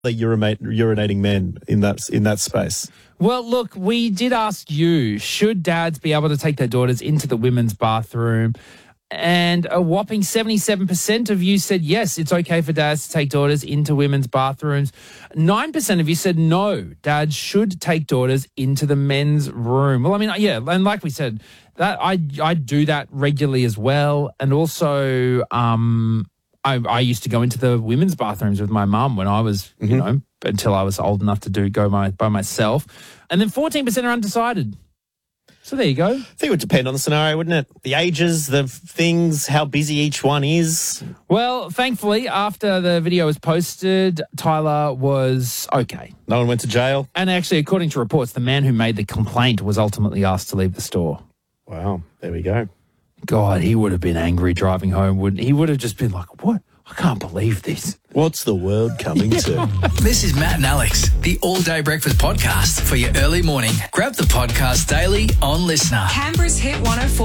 the urinating men in that space. Well, look, we did ask you, should dads be able to take their daughters into the women's bathroom? And a whopping 77% of you said yes, it's okay for dads to take daughters into women's bathrooms. 9% of you said no, dads should take daughters into the men's room. Well, I mean, yeah, and like we said, that I do that regularly as well. And also, I used to go into the women's bathrooms with my mum when I was, you know, until I was old enough to go by myself. And then 14% are undecided. So there you go. I think it would depend on the scenario, wouldn't it? The ages, the things, how busy each one is. Well, thankfully, after the video was posted, Tyler was okay. No one went to jail? And actually, according to reports, the man who made the complaint was ultimately asked to leave the store. Wow, there we go. God, he would have been angry driving home, wouldn't he? He would have just been like, what? I can't believe this. What's the world coming to? This is Matt and Alex, the All Day Breakfast Podcast for your early morning. Grab the podcast daily on Listener. Canberra's Hit 104.